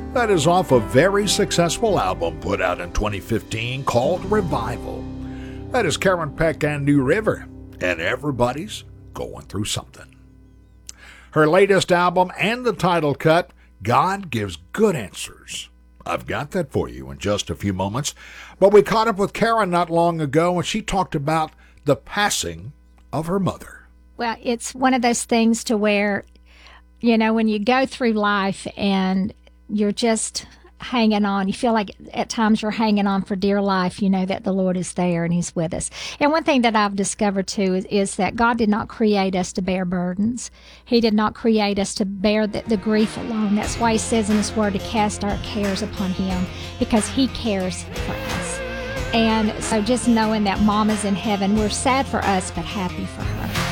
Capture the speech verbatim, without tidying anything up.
That is off a very successful album put out in twenty fifteen called Revival. That is Karen Peck and New River, and everybody's going through something. Her latest album and the title cut, God Gives Good Answers. I've got that for you in just a few moments. But we caught up with Karen not long ago, and she talked about the passing of her mother. Well, it's one of those things to where, you know, when you go through life and you're just hanging on, you feel like at times you're hanging on for dear life, you know that the Lord is there and He's with us. And one thing that I've discovered too is, is that God did not create us to bear burdens. He did not create us to bear the, the grief alone. That's why He says in His Word to cast our cares upon Him, because He cares for us. And so just knowing that Mom is in heaven, we're sad for us but happy for her.